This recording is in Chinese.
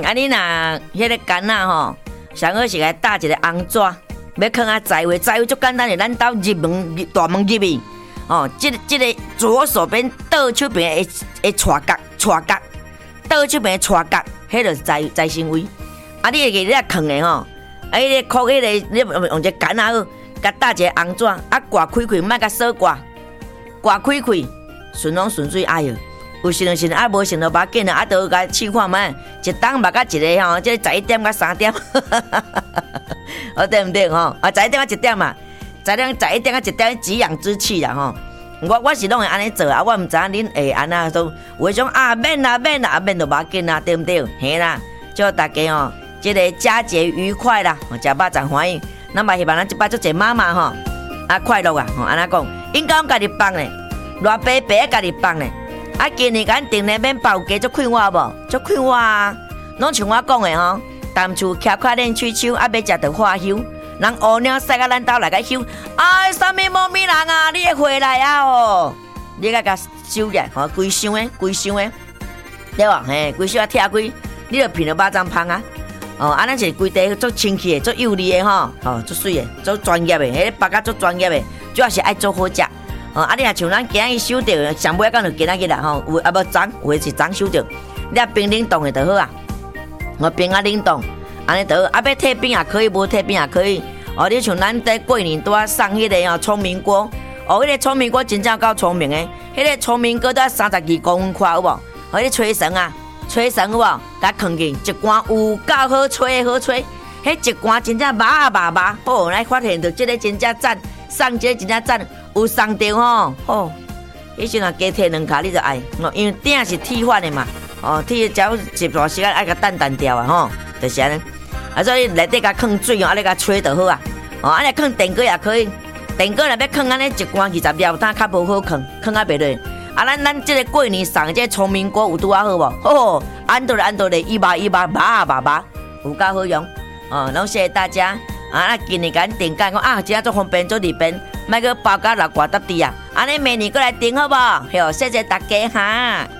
你若迄个干仔吼，上好是来搭一个红纸，要放啊在位，在位足简单的，咱兜入门大门入去，哦，这个左手边倒手边的撮角，倒手边的撮角，迄就是在身位。啊，你个你啊放的吼，啊，迄个扣迄个，你用一个杆仔好，甲搭一个红纸，啊挂开，莫甲锁挂开，顺风顺水，哎哟。有成就成，啊无成就把紧啊，都甲试看卖，一档目甲一个吼，即11点甲3点，哦对毋对吼？啊11点甲1点嘛，11点甲1点止痒之气啦吼。我是拢会安尼做啊，我毋知影恁会安那都有迄种免就把紧啊，对毋对？嘿啦，祝大家吼，即个佳节愉快啦，食饱长欢喜。咱嘛希望咱即摆足侪妈妈吼，快乐啊，吼安那讲，应该家己放咧，偌白家己放咧。啊，今年咱定咧免包家足快活无？足快活啊！拢像我讲的吼，淡厝徛快练吹手，啊，要食着花香。人乌鸟驶到咱兜来甲香，哎，啥物猫咪人啊？你会回来啊？哦，你甲收起来，吼，规箱的，对无？嘿，规箱啊拆开，你着片了巴掌芳啊！哦，啊，咱是规地足清气的，足幼利的吼，吼，足水的，足专业的，迄个包甲足专业的，主要是爱做好食。啊！你若像咱今日收到，上尾讲就今日啦吼，有无昨，有的是昨收到，你啊冰冷冻的就好啊，我冰啊冷冻，安尼就好。啊，要退冰也可以，无退冰也可以。哦，你像咱在过年都要送迄个哦聪明锅，哦，迄个聪明锅真正够聪明的，迄个聪明锅都要32公分宽，有无？迄个吹绳有无？甲放进一罐有够好吹，迄一罐真正麻，哦，来发现到这个真正赞，送这个真正赞。有送到吼，哦，迄时若加摕2卡你就爱，因为顶是铁发的嘛，哦，铁只要一段时间爱甲淡掉啊，吼，就是安尼。啊，所以内底甲放水哦，啊，你甲吹就好啊，哦，啊，你放电锅也可以，电锅若要放安尼一罐20粒，但较无好放啊袂落。啊，咱这个过年送这个聪明锅有拄啊好无？哦，按倒咧，一把麻，有够好用，哦，拢谢谢大家。啊，今年甲订干讲啊，真做方便做利便，莫个包甲6挂搭滴啊，安尼明年过来订好无？好，谢谢大家哈。